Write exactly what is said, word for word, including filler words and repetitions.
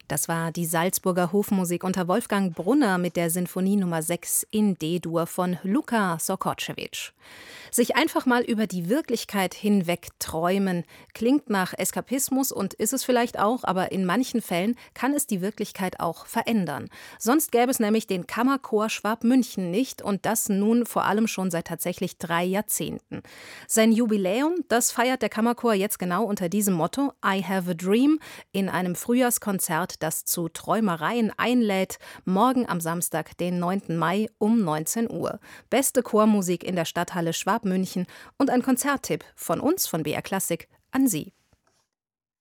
Das war die Salzburger Hofmusik unter Wolfgang Brunner mit der Sinfonie Nummer sechs in D-Dur von Luka Sokotschewitsch. Sich einfach mal über die Wirklichkeit hinweg träumen, klingt nach Eskapismus und ist es vielleicht auch, aber in manchen Fällen kann es die Wirklichkeit auch verändern. Sonst gäbe es nämlich den Kammerchor Schwabmünchen nicht und das nun vor allem schon seit tatsächlich drei Jahrzehnten. Sein Jubiläum, das feiert der Kammerchor jetzt genau unter diesem Motto I have a dream in einem Frühjahrskonzert, das zu Träumereien einlädt, morgen am Samstag, den neunten Mai um neunzehn Uhr. Beste Chormusik in der Stadthalle Schwabmünchen und ein Konzerttipp von uns, von B R Klassik, an Sie.